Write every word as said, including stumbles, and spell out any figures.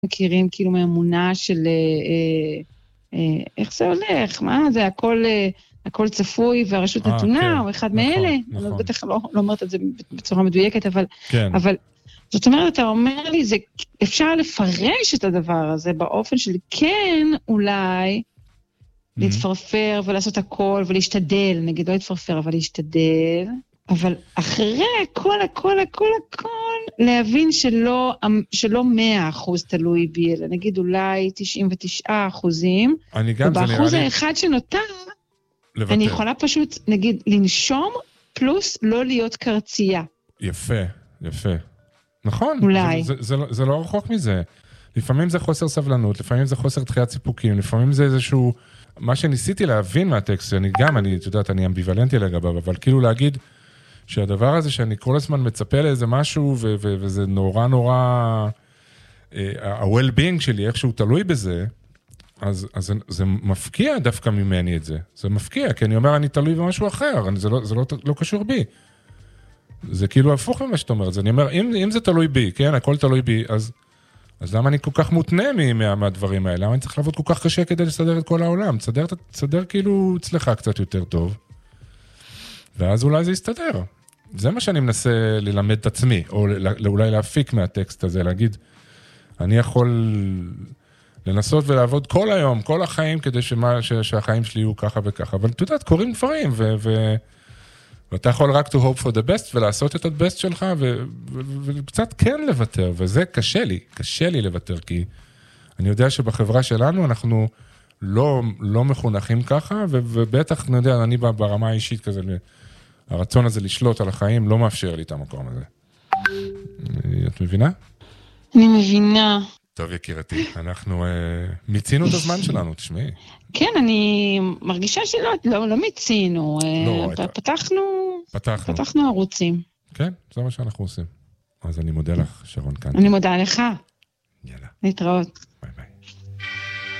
מכירים כאילו מאמונה של איך זה הולך, מה זה, הכל, הכל צפוי והרשות נתונה, או אחד מאלה, אני בטח לא אומרת את זה בצורה מדויקת, אבל, אבל זאת אומרת, אתה אומר לי, זה, אפשר לפרש את הדבר הזה באופן של כן, אולי, להתפרפר ולעשות הכל ולהשתדל, נגיד לא להתפרפר, אבל להשתדל, אבל אחרי הכל, הכל, הכל, הכל, להבין שלא, שלא מאה אחוז תלוי בי, אלא נגיד אולי תשעים ותשעה אחוזים, ובאחוז האחד שנותר, לוותר. אני יכולה פשוט, נגיד, לנשום, פלוס לא להיות קרצייה. יפה, יפה. נכון. אולי. זה, זה, זה, זה לא רחוק מזה. לפעמים זה חוסר סבלנות, לפעמים זה חוסר דחיית סיפוקים, לפעמים זה איזשהו, מה שניסיתי להבין מהטקסט, אני גם, אני, את יודעת, אני אמביוולנטי לגביו, אבל כאילו להגיד, שהדבר הזה שאני כל הזמן מצפה לאיזה משהו, ו- ו- וזה נורא נורא, ה-well-being שלי, איכשהו תלוי בזה, אז, אז זה, זה מפקיע דווקא ממני את זה. זה מפקיע, כי אני אומר, אני תלוי במשהו אחר, אני, זה, לא, זה לא, לא קשור בי. זה כאילו הפוך ממה שאתה אומר את זה. אני אומר, אם, אם זה תלוי בי, כן, הכל תלוי בי, אז, אז למה אני כל כך מותנה מה, מהדברים האלה? למה אני צריך לעבוד כל כך קשה כדי לסדר את כל העולם? תסדר, תסדר כאילו אצלך קצת יותר טוב, ואז אולי זה יסתדר. זה מה שאני מנסה ללמד את עצמי, או אולי להפיק מהטקסט הזה, להגיד, אני יכול לנסות ולעבוד כל היום, כל החיים, כדי שמה, ש, שהחיים שלי יהיו ככה וככה, אבל אתה יודעת, קוראים דברים, ו, ו, ואתה יכול רק to hope for the best, ולעשות את ה-best שלך, ו, ו, ו, וקצת כן לוותר, וזה קשה לי, קשה לי לוותר, כי אני יודע שבחברה שלנו אנחנו לא, לא מחונכים ככה, ו, ובטח, אני יודע, אני ברמה האישית כזה, הרצון הזה לשלוט על החיים לא מאפשר לי את המקום הזה. את מבינה? אני מבינה. טוב, יקירתי, אנחנו uh, מיצינו את הזמן שלנו, תשמעי. כן, אני מרגישה שלא, לא, לא מיצינו. לא, uh, פתחנו, פתחנו. פתחנו ערוצים. כן, זה מה שאנחנו עושים. אז אני מודה לך, שרון כאן. אני מודה לך. יאללה. להתראות.